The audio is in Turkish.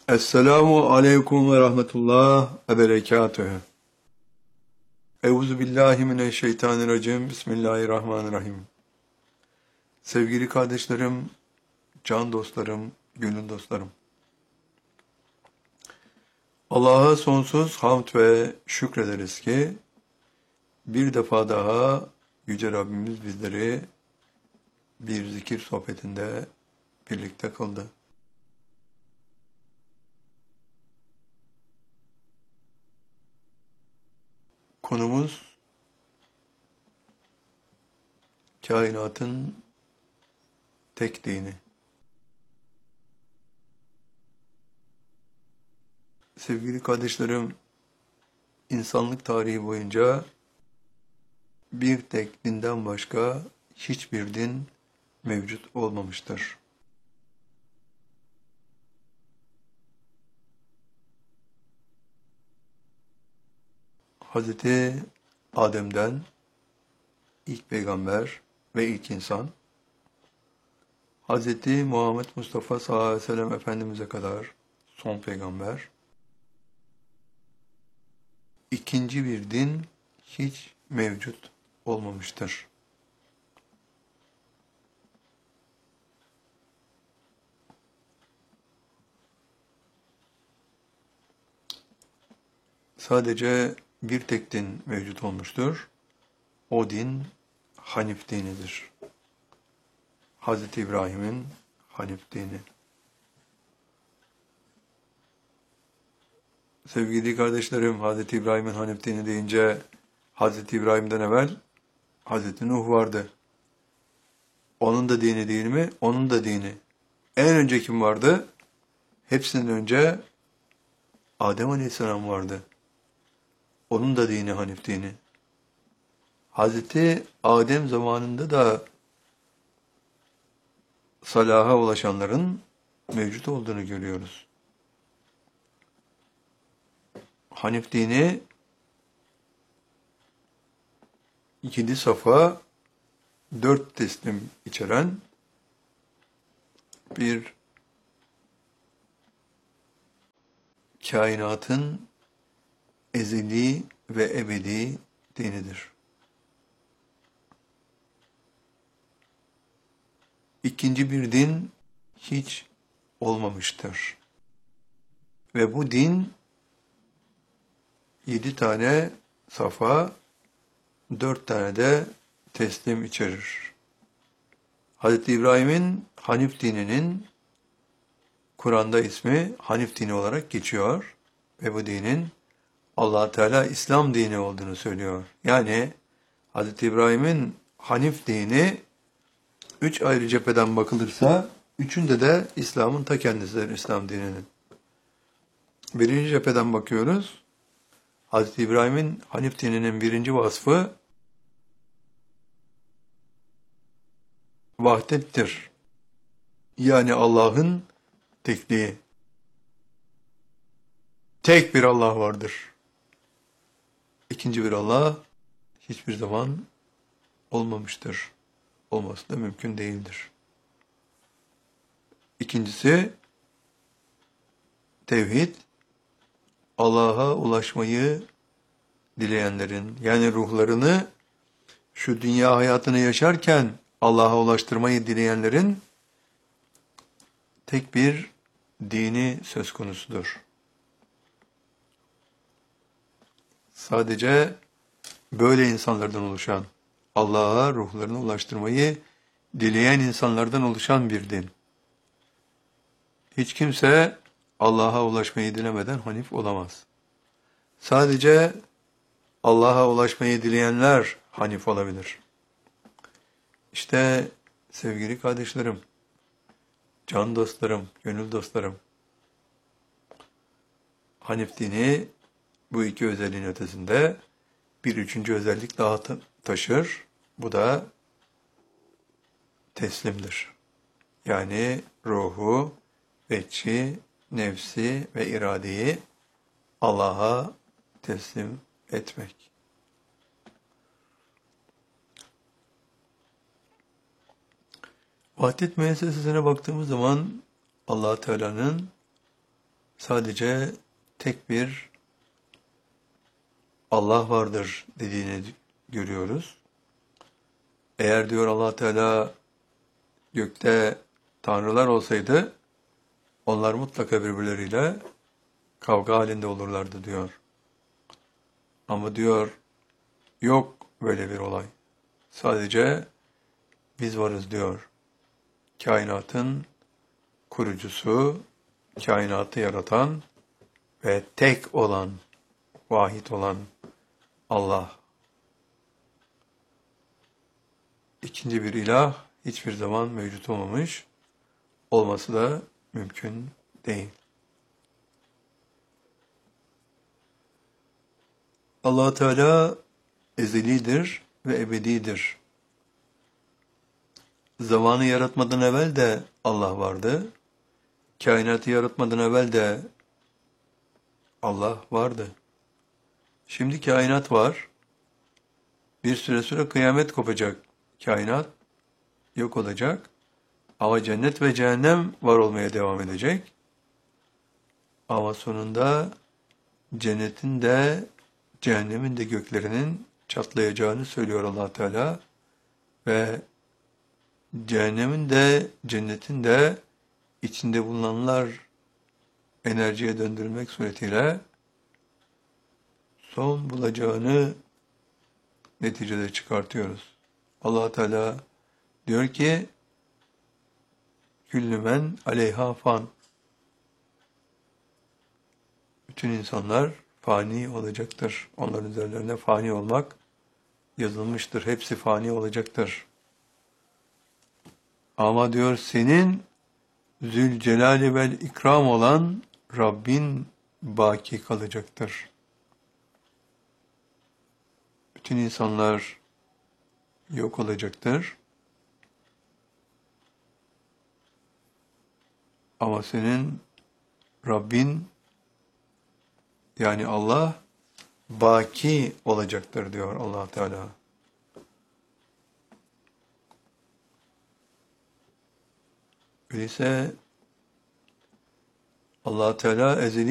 Esselamu aleyküm ve rahmetullah ve berekatühü. Euzu billahi mineşşeytanirracim. Bismillahirrahmanirrahim. Sevgili kardeşlerim, can dostlarım, gönül dostlarım. Allah'a sonsuz hamd ve şükrederiz ki bir defa daha Yüce Rabbimiz bizleri bir zikir sohbetinde birlikte kıldı. Konumuz kainatın tek dini. Sevgili kardeşlerim, insanlık tarihi boyunca bir tek dinden başka hiçbir din mevcut olmamıştır. Hazreti Adem'den ilk peygamber ve ilk insan, Hazreti Muhammed Mustafa sallallahu aleyhi ve sellem Efendimiz'e kadar son peygamber, ikinci bir din hiç mevcut olmamıştır. Sadece bir tek din mevcut olmuştur. O din Hanif dinidir. Hazreti İbrahim'in Hanif dini. Sevgili kardeşlerim, Hazreti İbrahim'in Hanif dini deyince Hazreti İbrahim'den evvel Hazreti Nuh vardı. Onun da dini değil mi? Onun da dini. En önce kim vardı? Hepsinden önce Adem Aleyhisselam vardı. Onun da dini Hanif dini. Hazreti Adem zamanında da salaha ulaşanların mevcut olduğunu görüyoruz. Hanif dini 7 safa 4 teslim içeren bir kainatın ezeli ve ebedi dinidir. İkinci bir din hiç olmamıştır. Ve bu din 7 tane safa, 4 tane de teslim içerir. Hazreti İbrahim'in Hanif dininin Kur'an'da ismi Hanif dini olarak geçiyor ve bu dinin Allah Teala İslam dini olduğunu söylüyor. Yani Hazreti İbrahim'in Hanif dini 3 ayrı cepheden bakılırsa üçünde de İslam'ın ta kendisidir, İslam dininin. Birinci cepheden bakıyoruz. Hazreti İbrahim'in Hanif dininin birinci vasfı vahdettir. Yani Allah'ın tekliği. Tek bir Allah vardır. İkinci bir Allah hiçbir zaman olmamıştır. Olması da mümkün değildir. İkincisi, tevhid, Allah'a ulaşmayı dileyenlerin, yani ruhlarını şu dünya hayatını yaşarken Allah'a ulaştırmayı dileyenlerin tek bir dini söz konusudur. Sadece böyle insanlardan oluşan, Allah'a ruhlarını ulaştırmayı dileyen insanlardan oluşan bir din. Hiç kimse Allah'a ulaşmayı dilemeden Hanif olamaz. Sadece Allah'a ulaşmayı dileyenler Hanif olabilir. İşte sevgili kardeşlerim, can dostlarım, gönül dostlarım, Hanif dini bu iki özelliğin ötesinde bir üçüncü özellik daha taşır. Bu da teslimdir. Yani ruhu, vecci, nefsi ve iradeyi Allah'a teslim etmek. Vahdet müessesesine baktığımız zaman Allah Teala'nın sadece tek bir Allah vardır dediğini görüyoruz. Eğer diyor Allah Teala gökte tanrılar olsaydı onlar mutlaka birbirleriyle kavga halinde olurlardı diyor. Ama diyor yok böyle bir olay. Sadece biz varız diyor. Kainatın kurucusu, kainatı yaratan ve tek olan, vahid olan Allah. İkinci bir ilah hiçbir zaman mevcut olmamış, olması da mümkün değil. Allah Teala ezelidir ve ebedidir. Zamanı yaratmadan evvel de Allah vardı. Kainatı yaratmadan evvel de Allah vardı. Şimdi kainat var. Bir süre sonra kıyamet kopacak. Kainat yok olacak. Ama cennet ve cehennem var olmaya devam edecek. Ama sonunda cennetin de cehennemin de göklerinin çatlayacağını söylüyor Allah Teala ve cehennemin de cennetin de içinde bulunanlar enerjiye döndürülmek suretiyle son bulacağını neticede çıkartıyoruz. Allah Teala diyor ki küllü men aleyha fan. Bütün insanlar fani olacaktır. Onların üzerlerine fani olmak yazılmıştır. Hepsi fani olacaktır. Ama diyor senin Zülcelali vel ikram olan Rabbin baki kalacaktır. Bütün insanlar yok olacaktır. Ama senin Rabbin yani Allah baki olacaktır diyor Allah Teala. Öyleyse Allah Teala ezeli